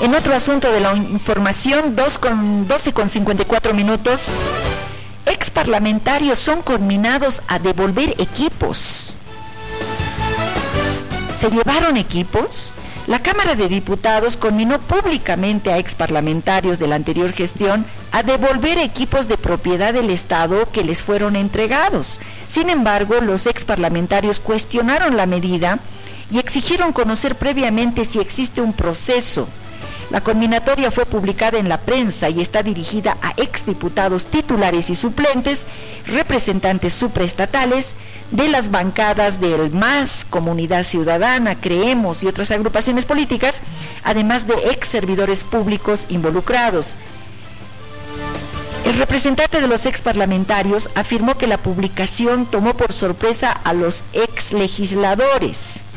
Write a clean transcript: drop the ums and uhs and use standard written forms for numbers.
En otro asunto de la información, 12:54. Exparlamentarios son conminados a devolver equipos. ¿Se llevaron equipos? La Cámara de Diputados conminó públicamente a exparlamentarios de la anterior gestión a devolver equipos de propiedad del Estado que les fueron entregados. Sin embargo, los exparlamentarios cuestionaron la medida y exigieron conocer previamente si existe un proceso. La conminatoria fue publicada en la prensa y está dirigida a exdiputados titulares y suplentes, representantes supraestatales de las bancadas del MAS, Comunidad Ciudadana, Creemos y otras agrupaciones políticas, además de ex servidores públicos involucrados. El representante de los exparlamentarios afirmó que la publicación tomó por sorpresa a los exlegisladores.